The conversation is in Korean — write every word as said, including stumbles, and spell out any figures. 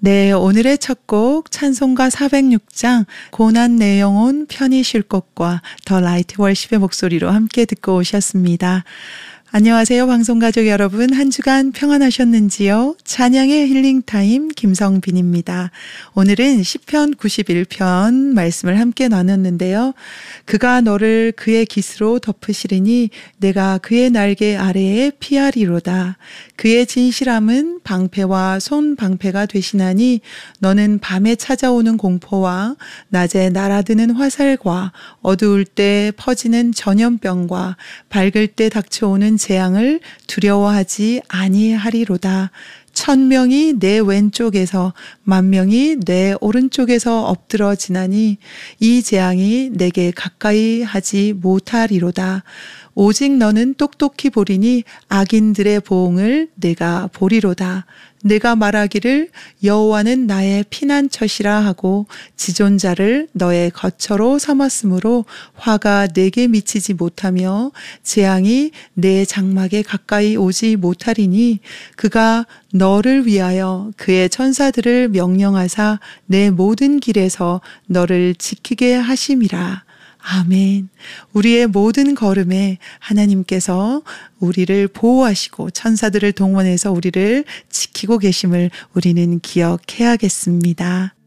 네, 오늘의 첫 곡 찬송가 사백육 장 고난 내 영혼 편히 쉴 것과 더 라이트 월십의 목소리로 함께 듣고 오셨습니다. 안녕하세요, 방송가족 여러분. 한 주간 평안하셨는지요? 찬양의 힐링타임 김성빈입니다. 오늘은 시편 구십일 편 말씀을 함께 나눴는데요. 그가 너를 그의 깃으로 덮으시리니 내가 그의 날개 아래에 피하리로다. 그의 진실함은 방패와 손방패가 되시나니 너는 밤에 찾아오는 공포와 낮에 날아드는 화살과 어두울 때 퍼지는 전염병과 밝을 때 닥쳐오는 재앙을 두려워하지 아니하리로다. 천명이 내 왼쪽에서 만명이 내 오른쪽에서 엎드러지나니 이 재앙이 내게 가까이 하지 못하리로다. 오직 너는 똑똑히 보리니 악인들의 보응을 내가 보리로다. 내가 말하기를 여호와는 나의 피난처시라 하고 지존자를 너의 거처로 삼았으므로 화가 내게 미치지 못하며 재앙이 내 장막에 가까이 오지 못하리니 그가 너를 위하여 그의 천사들을 명령하사 내 모든 길에서 너를 지키게 하심이라. 아멘. 우리의 모든 걸음에 하나님께서 우리를 보호하시고 천사들을 동원해서 우리를 지키고 계심을 우리는 기억해야겠습니다.